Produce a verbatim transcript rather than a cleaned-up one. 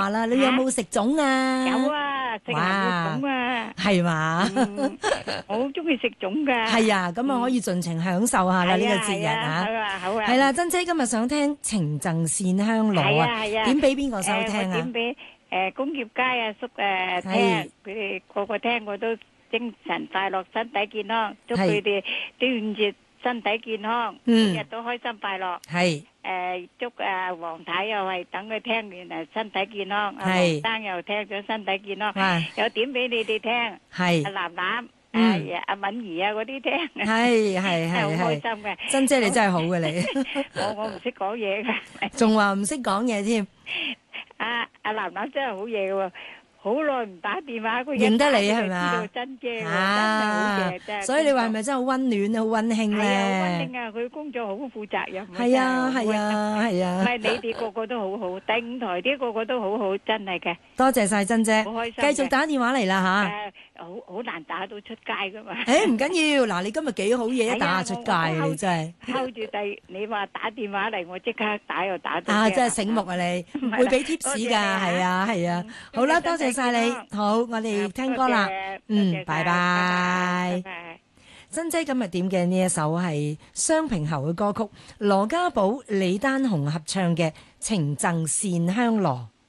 啦，你有冇食粽啊？ 有啊，食鹹肉粽啊， 係嘛？ 嗯，我好中意食粽噶。 係啊，咁啊可以盡情享受下啦呢個節日啊。 好啊，好啊。 係啦，珍姐今日想聽情贈線香螺啊，點俾邊個收聽啊？ 點俾誒工業街阿叔誒聽，佢哋個個聽我都精神快樂，身體健康，祝佢哋端午節身體健康，日日都開心快樂。 係誒，祝誒黃太又係等佢聽完誒身體健康，阿黃生又聽咗身體健康，又點俾你哋聽？係阿楠楠。嗯，阿敏儀啊，嗰啲聽， 係係係好開心嘅。 珍姐你真係好嘅你， 我我唔識講嘢噶， 仲話唔識講嘢添。 阿阿楠楠真係好嘢喎，好耐唔打電話，佢認得你係咪啊？ 知道珍姐，真係好嘢，真係。 所以你話係咪真係好溫暖好溫馨咧？ 係啊，好溫馨啊！佢工作好負責任。 係啊係啊係啊！ 唔係你哋個個都好好，第五台啲個個都好好，真係嘅。 多謝晒珍姐， 好開心。 繼續打電話嚟啦吓。 好好難打到出街噶嘛？ 誒唔緊要，嗱你今日幾好嘢，打出街你真係。 睺住第你話打電話嚟，我即刻打又打到。 啊，真係醒目啊你，會俾 tips 㗎，係啊係啊。好啦，多謝晒你。好，我哋聽歌啦。嗯，拜拜。珍姐今日點嘅呢一首係雙平喉嘅歌曲，羅家寶、李丹紅合唱嘅《情贈線香螺》。